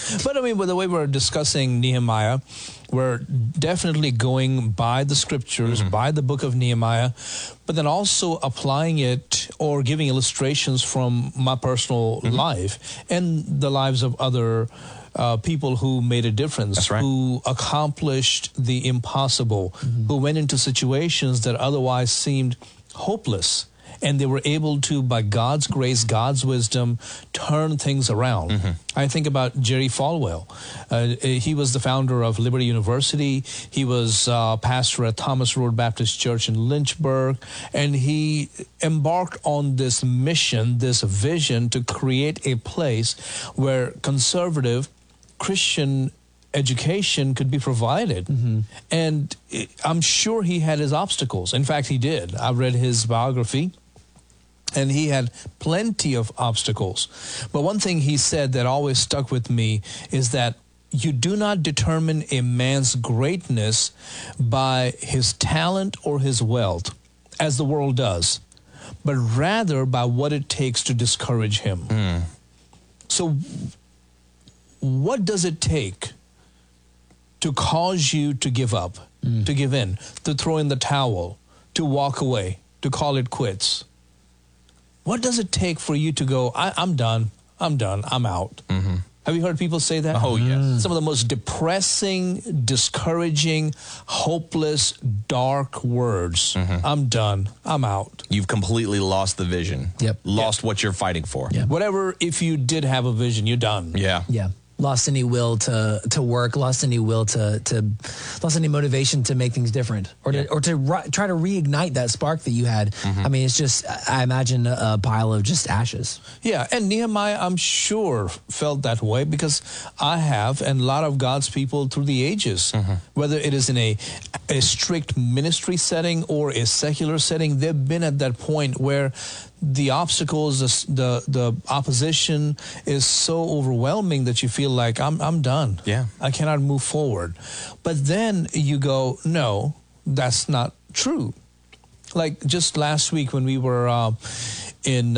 But I mean, with the way we're discussing Nehemiah, we're definitely going by the scriptures, by the book of Nehemiah, but then also applying it or giving illustrations from my personal life and the lives of other people who made a difference, That's right. who accomplished the impossible, who went into situations that otherwise seemed hopeless. And they were able to, by God's grace, God's wisdom, turn things around. I think about Jerry Falwell. He was the founder of Liberty University. He was pastor at Thomas Road Baptist Church in Lynchburg. And he embarked on this mission, this vision to create a place where conservative Christian education could be provided. And I'm sure he had his obstacles. In fact, he did. I read his biography. And he had plenty of obstacles. But one thing he said that always stuck with me is that you do not determine a man's greatness by his talent or his wealth, as the world does, but rather by what it takes to discourage him. So what does it take to cause you to give up, to give in, to throw in the towel, to walk away, to call it quits? What does it take for you to go, I'm done, I'm out? Have you heard people say that? Oh, yes. Some of the most depressing, discouraging, hopeless, dark words. I'm done, I'm out. You've completely lost the vision. Lost what you're fighting for. Whatever, if you did have a vision, you're done. Yeah. Lost any will to work, lost any will lost any motivation to make things different, or to try to reignite that spark that you had. I mean, it's just, I imagine a pile of just ashes. Yeah, and Nehemiah, I'm sure, felt that way, because I have, and a lot of God's people through the ages, whether it is in a strict ministry setting or a secular setting, they've been at that point where the obstacles, the opposition is so overwhelming that you feel like I'm done. I cannot move forward. But then you go, no, that's not true. Like just last week when we were in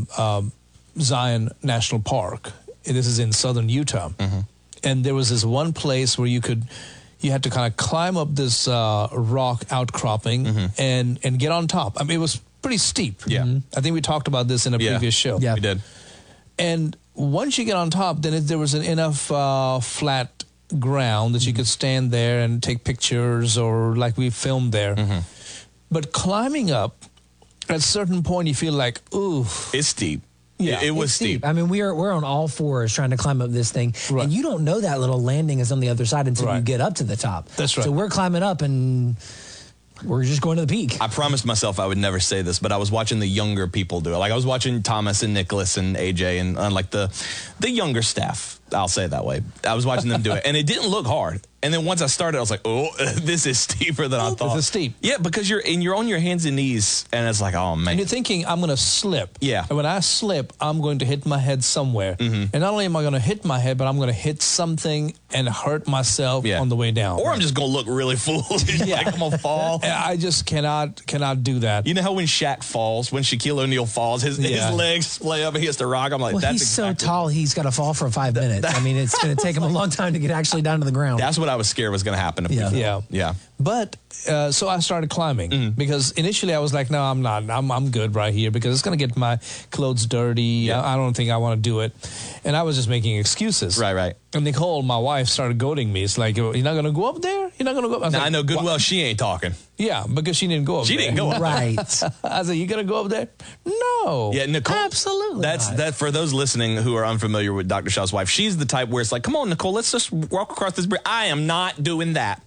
Zion National Park, this is in southern Utah, and there was this one place where you had to kind of climb up this rock outcropping and get on top. I mean, it was pretty steep. I think we talked about this in a previous show. We did. And once you get on top, then there was enough flat ground that you could stand there and take pictures, or like we filmed there. But climbing up, at a certain point, you feel like, ooh. It's steep. Yeah, it was steep. I mean, we're on all fours trying to climb up this thing, and you don't know that little landing is on the other side until you get up to the top. That's right. So we're climbing up, and we're just going to the peak. I promised myself I would never say this, but I was watching the younger people do it. Like I was watching Thomas and Nicholas and AJ and like the younger staff. I'll say it that way. I was watching them do it, and it didn't look hard. And then once I started, I was like, oh, this is steeper than I thought. This is steep. Yeah, because you're on your hands and knees, and it's like, oh, man. And you're thinking, I'm going to slip. Yeah. And when I slip, I'm going to hit my head somewhere. And not only am I going to hit my head, but I'm going to hit something and hurt myself on the way down. Or I'm just going to look really foolish. Like I'm going to fall. I just cannot do that. You know how when Shaq falls, when Shaquille O'Neal falls, his legs splay up and he has to rock? I'm like, that's he's exactly so tall, he's got to fall for 5 minutes. I mean, it's going to take him a long time to get actually down to the ground. That's what I was scared was going to happen. Yeah. But so I started climbing because initially I was like, no, I'm not. I'm good right here because it's going to get my clothes dirty. I don't think I want to do it. And I was just making excuses. Right. And Nicole, my wife, started goading me. It's like, you're not going to go up there? You're not going to go up there? I know good well she ain't talking. Yeah, because she didn't go up there. She didn't go up right. I said, you going to go up there? No. Yeah, Nicole. Absolutely That for those listening who are unfamiliar with Dr. Shaw's wife, she's the type where it's like, come on, Nicole, let's just walk across this bridge. I am not doing that.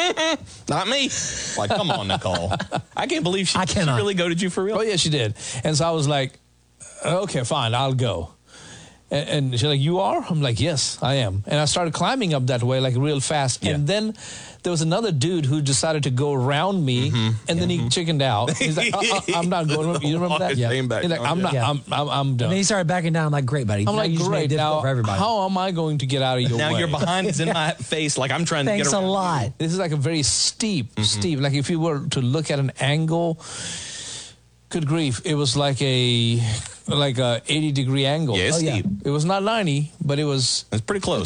Not me. Like, come on, Nicole. I can't believe she really goaded you for real. Oh, yeah, she did. And so I was like, okay, fine, I'll go. And she's like, you are? I'm like, yes, I am. And I started climbing up that way, like real fast. Yeah. And then there was another dude who decided to go around me, and then he chickened out. He's like, I'm not going. You remember that? Yeah. He's like, I'm not. I'm done. And then he started backing down. I'm like, great, buddy. I'm like, great. Now, for everybody. how am I going to get out of your way? Now your behind is in my face, like I'm trying to get around. Thanks a lot. This is like a very steep. Like if you were to look at an angle, good grief, it was like a 80-degree angle. Yeah, it's steep. It was not 90, but it was. It's pretty close.